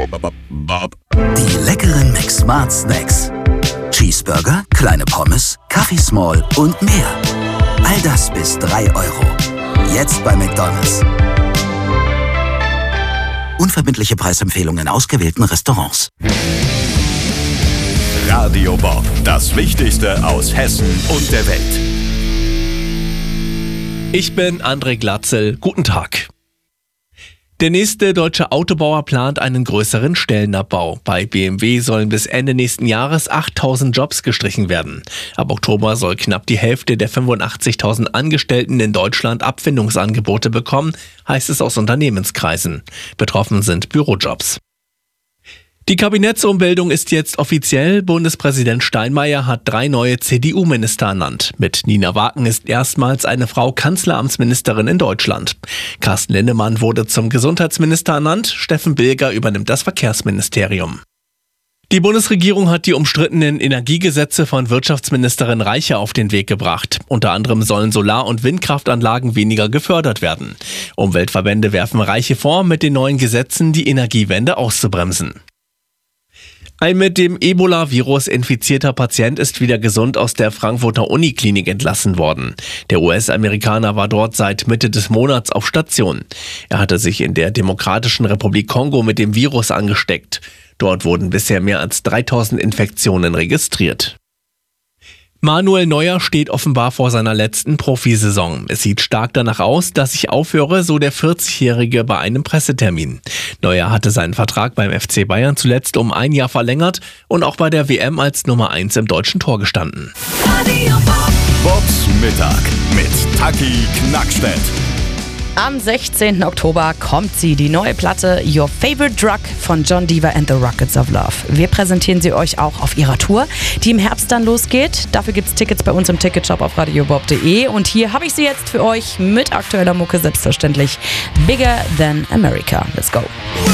Die leckeren McSmart Snacks. Cheeseburger, kleine Pommes, Kaffee Small und mehr. All das bis 3 Euro. Jetzt bei McDonald's. Unverbindliche Preisempfehlungen in ausgewählten Restaurants. Radio Bob, das Wichtigste aus Hessen und der Welt. Ich bin André Glatzel. Guten Tag. Der nächste deutsche Autobauer plant einen größeren Stellenabbau. Bei BMW sollen bis Ende nächsten Jahres 8.000 Jobs gestrichen werden. Ab Oktober soll knapp die Hälfte der 85.000 Angestellten in Deutschland Abfindungsangebote bekommen, heißt es aus Unternehmenskreisen. Betroffen sind Bürojobs. Die Kabinettsumbildung ist jetzt offiziell. Bundespräsident Steinmeier hat 3 neue CDU-Minister ernannt. Mit Nina Waken ist erstmals eine Frau Kanzleramtsministerin in Deutschland. Carsten Linnemann wurde zum Gesundheitsminister ernannt. Steffen Bilger übernimmt das Verkehrsministerium. Die Bundesregierung hat die umstrittenen Energiegesetze von Wirtschaftsministerin Reiche auf den Weg gebracht. Unter anderem sollen Solar- und Windkraftanlagen weniger gefördert werden. Umweltverbände werfen Reiche vor, mit den neuen Gesetzen die Energiewende auszubremsen. Ein mit dem Ebola-Virus infizierter Patient ist wieder gesund aus der Frankfurter Uniklinik entlassen worden. Der US-Amerikaner war dort seit Mitte des Monats auf Station. Er hatte sich in der Demokratischen Republik Kongo mit dem Virus angesteckt. Dort wurden bisher mehr als 3.000 Infektionen registriert. Manuel Neuer steht offenbar vor seiner letzten Profisaison. Es sieht stark danach aus, dass ich aufhöre, so der 40-Jährige bei einem Pressetermin. Neuer hatte seinen Vertrag beim FC Bayern zuletzt um 1 Jahr verlängert und auch bei der WM als Nummer 1 im deutschen Tor gestanden. Bobs Mittag mit Taki Knackstedt. Am 16. Oktober kommt sie, die neue Platte Your Favorite Drug von John Deaver and the Rockets of Love. Wir präsentieren sie euch auch auf ihrer Tour, die im Herbst dann losgeht. Dafür gibt's Tickets bei uns im Ticketshop auf radiobob.de. Und hier habe ich sie jetzt für euch mit aktueller Mucke, selbstverständlich Bigger Than America. Let's go!